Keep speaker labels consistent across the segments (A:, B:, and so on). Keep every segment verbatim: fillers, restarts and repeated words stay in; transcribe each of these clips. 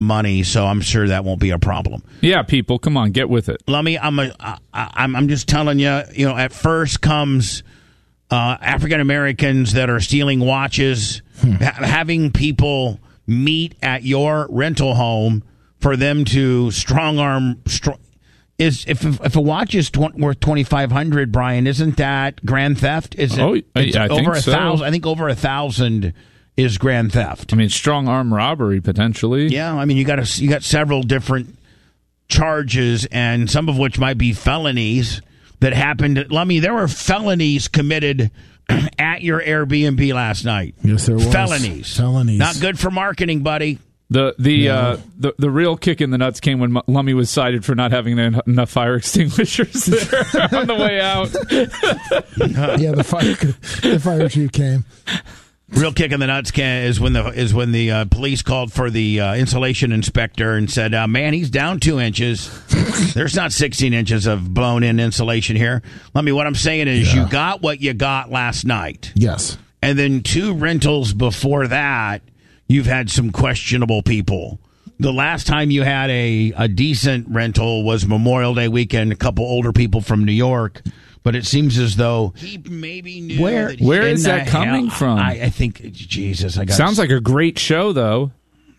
A: money, so I'm sure that won't be a problem.
B: Yeah, people, come on, get with it.
A: Let me. I'm. A, I, I'm. I'm just telling you. You know, at first comes uh, African Americans that are stealing watches, hmm. ha- having people meet at your rental home for them to strong arm. Str- is if if a watch is tw- worth twenty-five hundred, Brian, isn't that grand theft? Is it?
B: Oh,
A: it's
B: I
A: over
B: think
A: a
B: so.
A: thousand. I think over a thousand is grand theft.
B: I mean, strong arm robbery potentially.
A: Yeah, I mean, you got a, you got several different charges, and some of which might be felonies that happened. Let me. There were felonies committed at your Airbnb last night.
C: Yes, there was.
A: Felonies.
C: Felonies.
A: Not good for marketing, buddy.
B: The the
C: Yeah.
B: uh, the the real kick in the nuts came when Lummy was cited for not having en- enough fire extinguishers there on the way out.
C: Yeah, the fire the fire chief came.
A: Real kick in the nuts can, is when the is when the uh, police called for the uh, insulation inspector and said, uh, "Man, he's down two inches. There's not sixteen inches of blown in insulation here." Let me. What I'm saying is,
C: Yeah.
A: you got what you got last night,
C: Yes.
A: and then two rentals before that, you've had some questionable people. The last time you had a a decent rental was Memorial Day weekend. A couple older people from New York. But it seems as though he maybe knew
B: Where
A: that he-
B: where
A: in
B: is
A: the
B: that coming
A: hell-
B: from?
A: I, I think Jesus. I got
B: Sounds like a great show, though.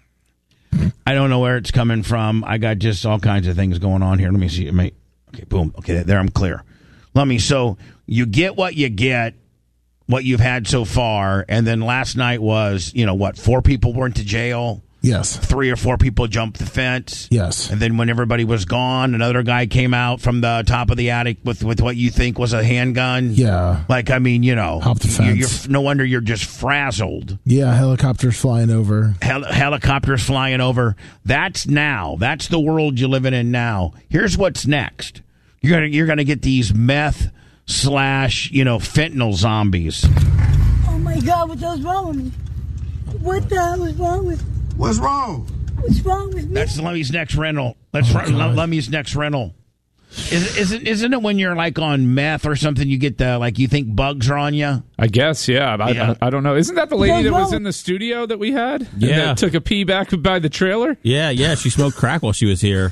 A: I don't know where it's coming from. I got just all kinds of things going on here. Let me see. Let me, okay, boom. Okay, there I'm clear. Let me. So you get what you get, what you've had so far, and then last night was, you know, what? Four people went to jail.
C: Yes.
A: Three or four people jumped the fence.
C: Yes.
A: And then when everybody was gone, another guy came out from the top of the attic with, with what you think was a handgun.
C: Yeah.
A: Like, I mean, you know,
C: Hop the
A: you're,
C: fence.
A: you're, no wonder you're just frazzled.
C: Yeah, helicopters flying over.
A: Hel- helicopters flying over. That's now. That's the world you're living in now. Here's what's next. You're gonna you're gonna get these meth slash you know fentanyl zombies.
D: Oh my God! What the hell's wrong with me? What the hell is wrong with?
E: What's wrong?
D: What's wrong with me?
A: That's Lemmy's next rental. That's
C: Oh,
A: oh,
C: God.
A: Lemmy's next rental. Is, isn't isn't it when you're like on meth or something? You get the like you think bugs are on you.
B: I guess, yeah. I,
A: Yeah.
B: I, I don't know. Isn't that the lady that was
D: Whoa.
B: in the studio that we had? And
F: Yeah.
B: that took a pee back by the trailer?
F: Yeah, yeah, she smoked crack while she was here.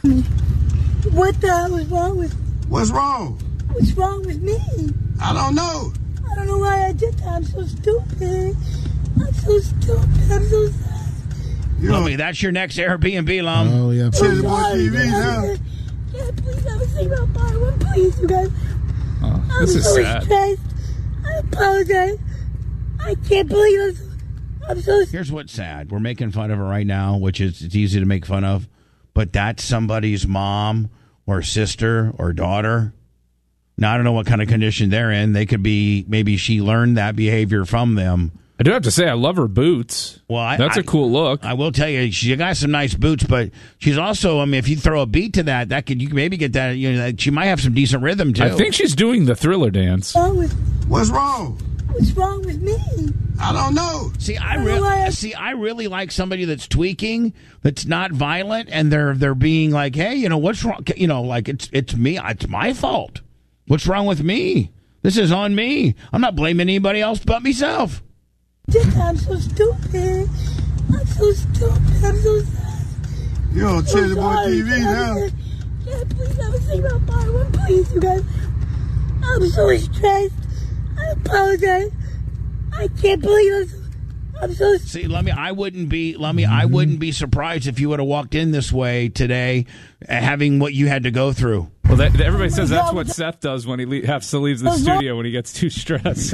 D: What the hell is wrong with?
E: What's wrong?
D: What's wrong with me?
E: I don't know.
D: I don't know why I did that. I'm so stupid. I'm so stupid. I'm so sad.
E: You know,
A: Lummy, that's your next Airbnb, Lum.
C: Oh, yeah.
E: Chili Boy
D: Sorry,
E: T V
D: but
E: now.
D: I'm- Yeah, please have a cigarette bar one, please, you guys.
B: Oh,
D: I'm
B: this is
D: so
B: sad.
D: stressed. I apologize. I can't believe I'm so, I'm so
A: Here's what's sad. We're making fun of her right now, which is it's easy to make fun of, but that's somebody's mom or sister or daughter. Now, I don't know what kind of condition they're in. They could be, maybe she learned that behavior from them.
B: I do have to say, I love her boots.
A: Well, I,
B: That's
A: a
B: a cool look.
A: I will tell you, she got some nice boots, but she's also, I mean, if you throw a beat to that, that could, you could maybe get that, you know, she might have some decent rhythm, too.
B: I think she's doing the Thriller dance.
D: wrong with.
E: What's wrong?
D: What's wrong with me?
E: I don't know.
A: See, I
D: I don't
A: really
D: know why I-
A: see. I really like somebody that's tweaking, that's not violent, and they're they're being like, hey, you know, what's wrong? You know, like it's it's me. It's my fault. What's wrong with me? This is on me. I'm not blaming anybody else but myself.
D: I'm so stupid. I'm so stupid. I'm so sad.
E: You on Chili
D: I'm
E: Boy
D: sorry,
E: T V
D: but
E: now.
D: I'm- Yeah, please have a cigarette bar one, please, you guys. I'm so stressed. I apologize. I can't believe I'm so, I'm so
A: See, let me. I wouldn't be. Let me. I wouldn't be surprised if you would have walked in this way today, uh, having what you had to go through.
B: Well, that, everybody says
D: my
B: that's
D: God.
B: what Seth does when he le- has to leave the
D: Oh, no.
B: studio when he gets too stressed.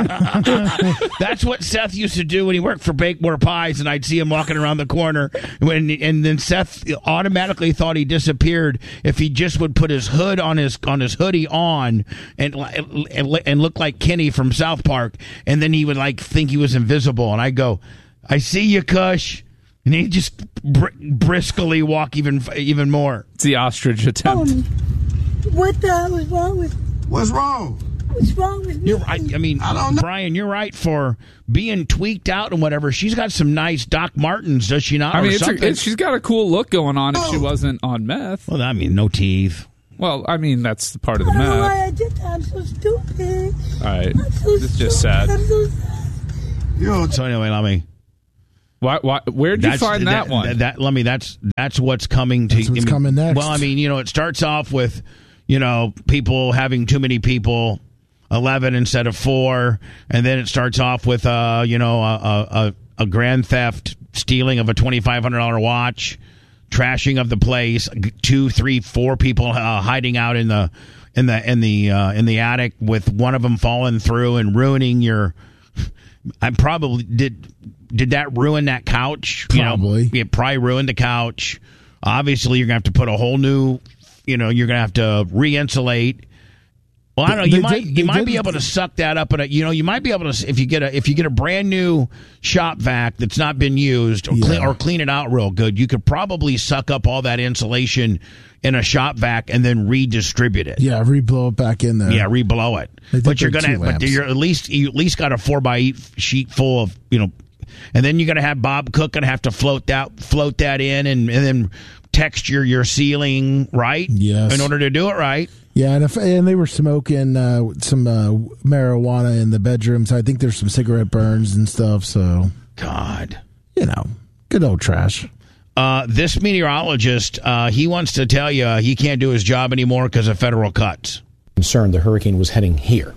A: That's what Seth used to do when he worked for Bakemore Pies, and I'd see him walking around the corner. When and then Seth automatically thought he disappeared if he just would put his hood on his on his hoodie on and and, and look like Kenny from South Park, and then he would like think he was invisible. And I go, "I see you, Cush," and he'd just br- briskly walk even even more.
B: It's the ostrich attempt.
D: Um, what the hell is wrong with?
E: What's wrong?
D: What's wrong with me?
A: You're right. I mean,
E: I don't know.
A: Brian, you're right for being tweaked out and whatever. She's got some nice Doc Martens, does she not?
B: I
A: Or
B: mean, it's a,
A: something?
B: it's, she's got a cool look going on if she
E: Oh.
B: wasn't on meth.
A: Well, I mean, no teeth.
B: Well, I mean, that's part of the
D: I don't know why
B: meth.
D: I did that. I'm so stupid.
B: All right.
D: I'm so
B: It's just
D: stupid.
B: sad.
D: I'm so sad.
E: You on
A: So anyway, let me.
B: Why, why, where'd you
A: That's,
B: find that, that one?
A: That, that, let me. That's that's what's coming to.
C: That's what's
A: I mean,
C: coming next.
A: Well, I mean, you know, it starts off with, you know, people having too many people, eleven instead of four, and then it starts off with, uh, you know, a a, a grand theft, stealing of a twenty-five hundred dollars watch, trashing of the place, two, three, four people uh, hiding out in the in the in the uh, in the attic with one of them falling through and ruining your. I probably did. Did that ruin that couch?
C: Probably.
A: You know, it probably ruined the couch. Obviously, you're gonna have to put a whole new. You know, you're gonna have to re-insulate. Well, I don't know. You
C: They
A: might
C: did-
A: you
C: they
A: might
C: did-
A: be able to suck that up, and you know, you might be able to if you get a if you get a brand new shop vac that's not been used or,
C: Yeah.
A: clean, or clean it out real good. You could probably suck up all that insulation in a shop vac and then redistribute it.
C: Yeah, re-blow it back in there.
A: Yeah, re-blow it.
C: They did
A: But you're
C: their
A: gonna,
C: two
A: but
C: lamps.
A: you're at least you at least got a four by eight sheet full of you know, and then you're gonna have Bob Cook gonna have to float that float that in and, and then texture your ceiling right.
C: Yes.
A: In order to do it right.
C: Yeah, and if and they were smoking uh, some uh, marijuana in the bedrooms. I think there's some cigarette burns and stuff. So
A: God,
C: you know, good old trash.
A: uh, this meteorologist uh, he wants to tell you he can't do his job anymore because of federal cuts.
G: Concerned the hurricane was heading here.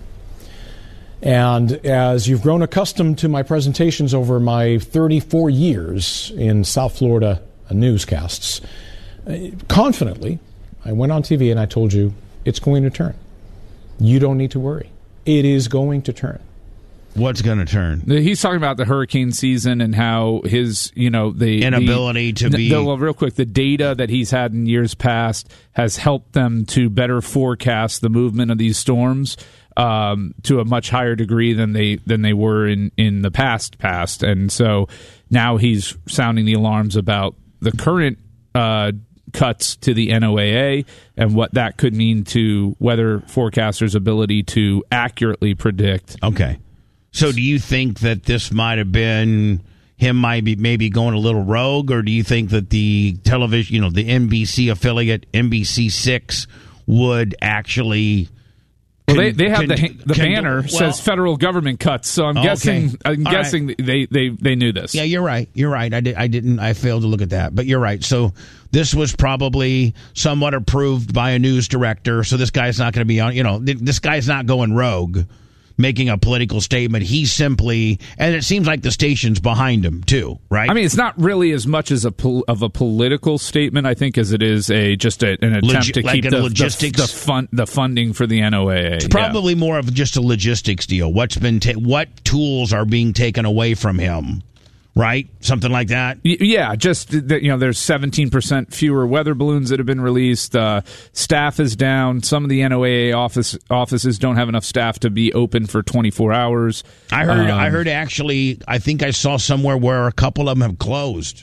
G: And as you've grown accustomed to my presentations over my thirty-four years in South Florida newscasts, confidently, I went on T V and I told you it's going to turn. You don't need to worry. It is going to turn.
A: What's going to turn?
B: He's talking about the hurricane season and how his, you know, the
A: Inability
B: the,
A: to
B: the,
A: be-
B: The, well, real quick, the data that he's had in years past has helped them to better forecast the movement of these storms um, to a much higher degree than they than they were in, in the past past. And so now he's sounding the alarms about the current uh, cuts to the N O A A and what that could mean to weather forecasters' ability to accurately predict.
A: Okay. So do you think that this might have been him might be maybe going a little rogue, or do you think that the television, you know, the N B C affiliate, N B C six, would actually...
B: Well,
A: con-
B: they, they have
A: con-
B: the ha- the
A: con-
B: banner
A: well,
B: says federal government cuts, so I'm
A: Okay.
B: guessing I'm
A: All
B: guessing they, they, they knew this.
A: Yeah, you're right. You're right. I, did, I didn't. I failed to look at that, but you're right. So this was probably somewhat approved by a news director. So this guy's not going to be on. You know, th- this guy's not going rogue, making a political statement. He's simply, and it seems like the station's behind him too, right?
B: I mean, it's not really as much as a pol- of a political statement, I think, as it is a just a, an attempt
A: Logi-
B: to
A: like
B: keep
A: a
B: the,
A: logistics-
B: the, the, fun, the funding for the N O A A.
A: It's probably more of just a logistics deal. What's been ta- what tools are being taken away from him, right? Something like that.
B: Y- Yeah, just that, you know, there's seventeen percent fewer weather balloons that have been released. Uh, staff is down. Some of the N O A A office offices don't have enough staff to be open for twenty-four hours.
A: I heard.
B: Um,
A: I heard actually. I think I saw somewhere where a couple of them have closed.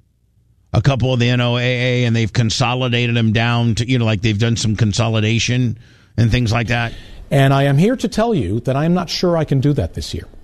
A: A couple of the N O A A, and they've consolidated them down to, you know, like they've done some consolidation and things like that.
G: And I am here to tell you that I am not sure I can do that this year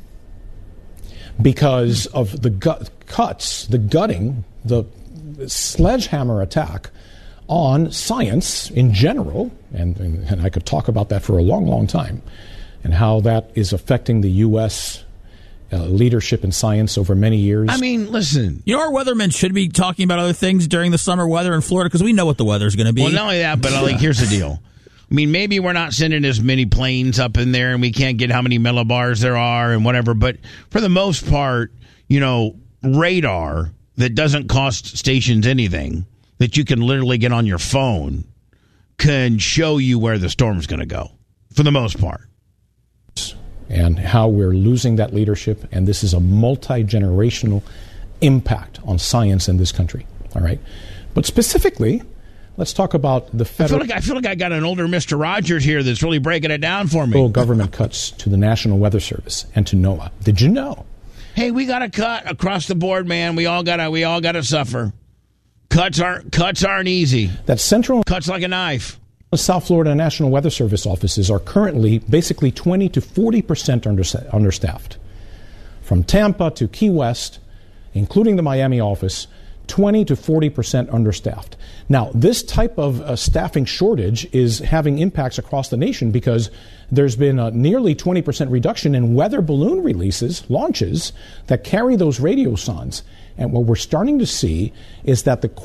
G: because of the gut cuts, the gutting, the sledgehammer attack on science in general, and, and, and I could talk about that for a long, long time, and how that is affecting the U S uh, leadership in science over many years.
A: I mean, listen.
F: You know, our weathermen should be talking about other things during the summer weather in Florida because we know what the weather's going to be.
A: Well, not only that, but like, here's the deal. I mean, maybe we're not sending as many planes up in there, and we can't get how many millibars there are and whatever. But for the most part, you know, radar that doesn't cost stations anything, that you can literally get on your phone, can show you where the storm's going to go, for the most part.
G: And how we're losing that leadership, and this is a multi-generational impact on science in this country. All right, but specifically, let's talk about the
A: I feel
G: federal
A: like I feel like I got an older Mister Rogers here that's really breaking it down for me.
G: government cuts to the National Weather Service and to NOAA. Did you know?
A: Hey, we got a cut across the board, man. We all got to we all got to suffer. Cuts aren't cuts aren't easy.
G: That Central
A: Cuts like a knife.
G: South Florida National Weather Service offices are currently basically twenty to forty percent understaffed. From Tampa to Key West, including the Miami office, twenty to forty percent understaffed. Now, this type of uh, staffing shortage is having impacts across the nation because there's been a nearly twenty percent reduction in weather balloon releases, launches, that carry those radiosondes. And what we're starting to see is that the